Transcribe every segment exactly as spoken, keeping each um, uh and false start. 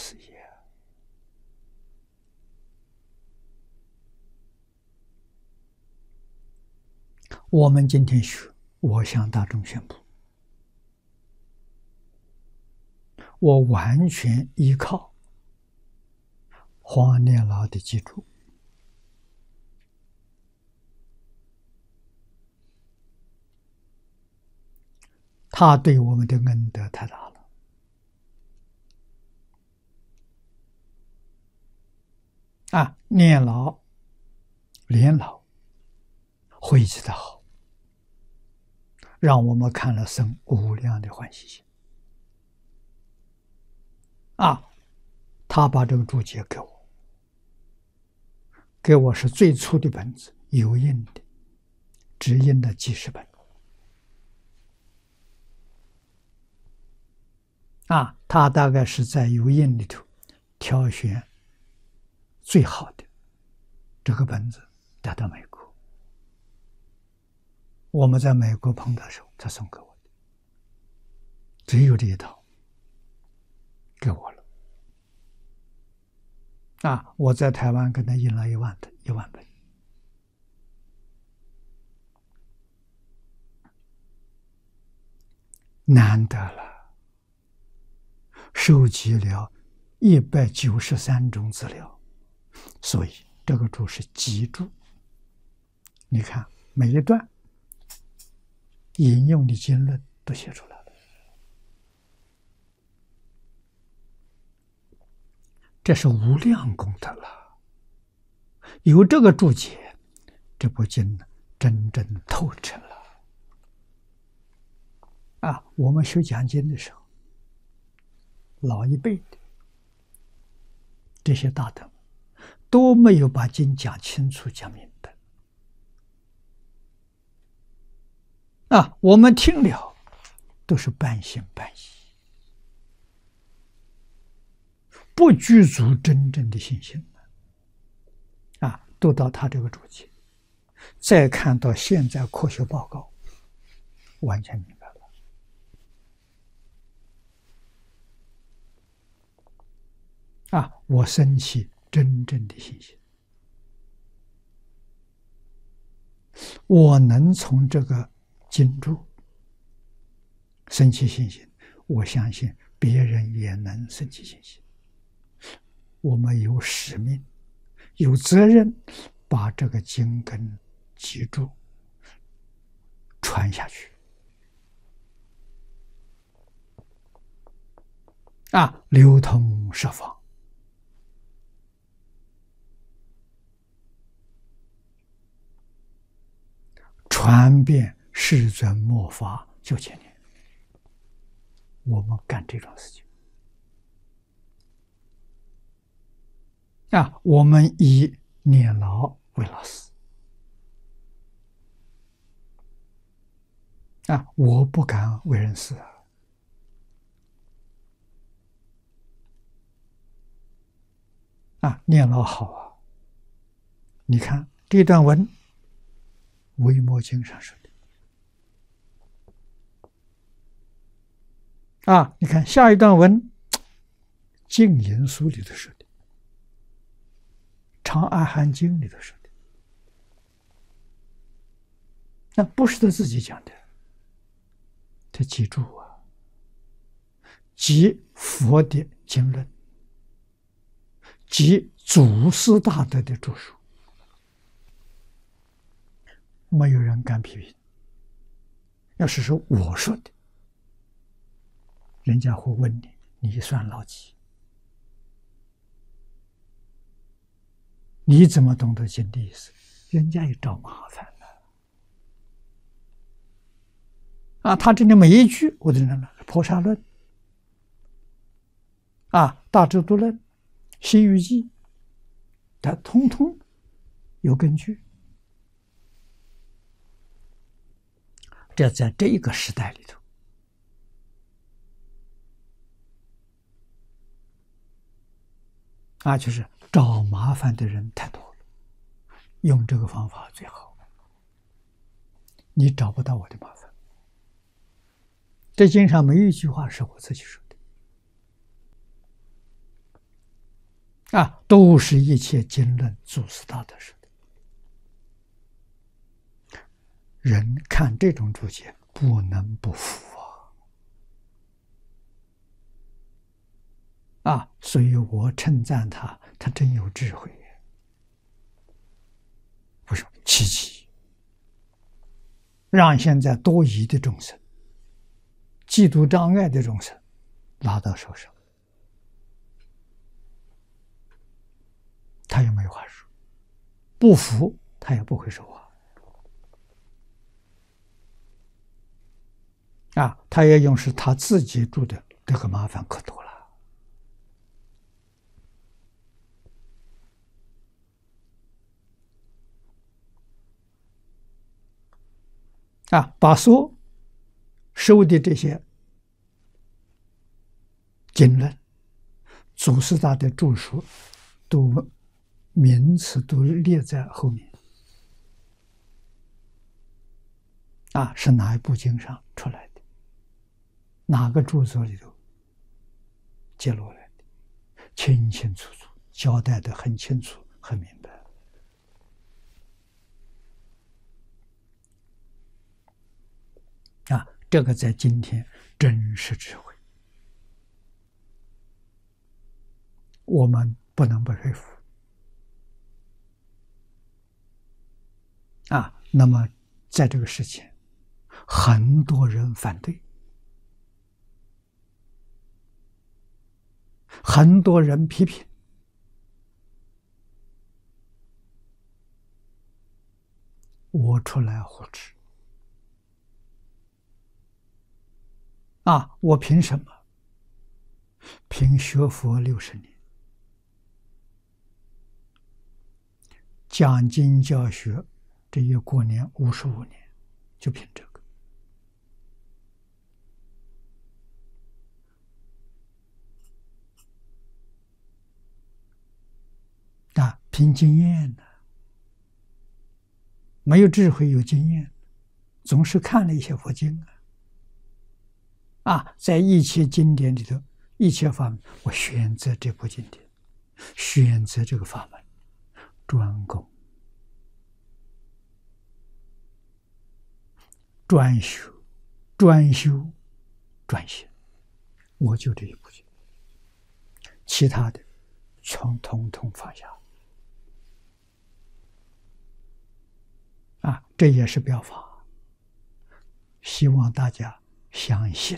思议啊！我们今天学，我向大众宣布，我完全依靠黄念老的记住，他对我们的恩德太大了啊！念老、连老汇集的好，让我们看了生无量的欢喜心啊！他把这个注解给我，给我是最粗的本子，有印的，只印了几十本啊！他大概是在有印里头挑选最好的这个本子带到美国，我们在美国碰到的时候，他送给我的，只有这一套给我了啊！我在台湾跟他印了一万的一万本，难得了，收集了一百九十三种资料，所以这个注是集注。你看每一段引用的经论都写出来了，这是无量功德了。有这个注解，这部经真正透彻了啊！我们学讲经的时候，老一辈的这些大德都没有把经讲清楚、讲明白啊！我们听了都是半信半疑，不具足真正的信心啊！读到他这个注解，再看到现在科学报告，完全明白了啊！我升起真正的信心，我能从这个经注升起信心，我相信别人也能升起信心。我们有使命，有责任把这个经根记住，传下去啊，流通十方，传遍世尊末法九千年。我们干这种事情啊，我们以念老为老师啊，我不敢为人师啊。啊，念老好啊！你看这段文，《维摩经》上说的啊，你看下一段文，《净言书》里头说的，《长阿含经》里头说的，那不是他自己讲的，他记住啊，即佛的经论，即祖师大德的著述，没有人敢批评。要是说我说的，人家会问你，你算老几？你怎么懂得经的意思？人家也找麻烦了啊！他这里每一句，我都认了，《婆沙论》啊，《大智度论》、《新语记》，它通通有根据。这在这一个时代里头，啊，就是找麻烦的人太多了，用这个方法最好。你找不到我的麻烦。这经上没有一句话是我自己说的， 啊，都是一切经论祖师大德说的。人看这种注解，不能不服啊！啊，所以我称赞他，他真有智慧。不是奇迹，让现在多疑的众生、嫉妒障碍的众生拿到手上，他也没话说，不服他也不会说话。啊，他也用是他自己住的，这个麻烦可多了。啊，把所收的这些经论、祖师大的著述，都名词都列在后面。啊，是哪一部经上出来的？哪个著作里头揭露来的？清清楚楚，交代的很清楚、很明白。啊，这个在今天真是智慧，我们不能不佩服。啊，那么在这个事情，很多人反对，很多人批评，我出来护持。啊，我凭什么？凭学佛六十年，讲经教学，这一过年五十五年，就凭这个。啊，凭经验呢？没有智慧，有经验，总是看了一些佛经啊。啊，在一切经典里头，一切法门，我选择这部经典，选择这个法门，专攻、专修、专修、专行，我就这一部经，其他的全统统放下。啊，这也是表法，希望大家相信。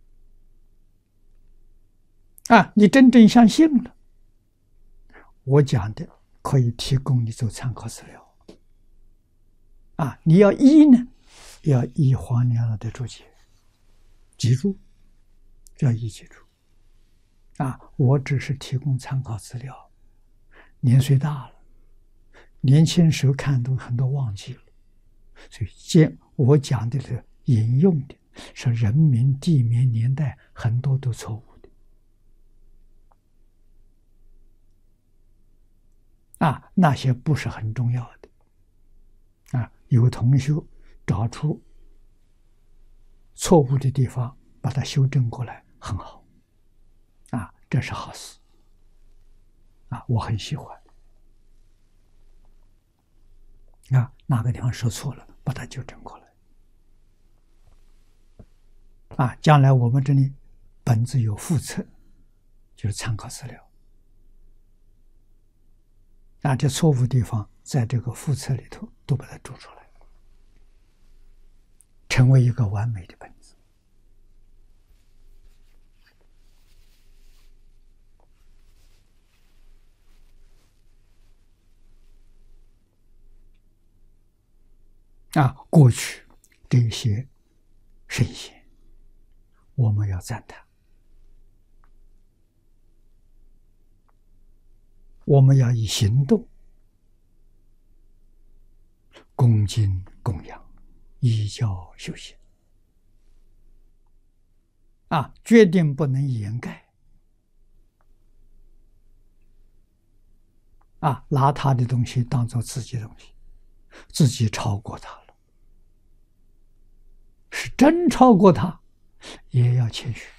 啊，你真正相信了，我讲的可以提供你做参考资料。啊，你要依呢，要依黄娘老的注解，记住，要依记住。啊，我只是提供参考资料，年岁大了，年轻时候看都很多忘记了，所以见我讲的是引用的是人名、地名、年代，很多都错误。啊，那些不是很重要的。啊，有同学找出错误的地方，把它修正过来，很好。啊，这是好事。啊，我很喜欢。啊，哪个地方说错了，把它纠正过来。啊，将来我们这里本子有附册，就是参考资料。啊，这错误地方在这个附册里头都把它注出来，成为一个完美的本子。啊，过去这些圣贤，我们要赞叹，我们要以行动恭敬供养，依教修行。啊，决定不能掩盖。啊，拿他的东西当做自己的东西，自己超过他了，是真超过他，也要谦虚。